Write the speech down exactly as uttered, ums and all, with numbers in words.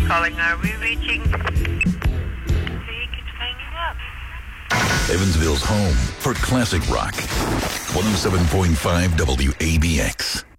calling. Are we reaching? See, keeps hanging up. Evansville's home for classic rock. one oh seven point five W A B X.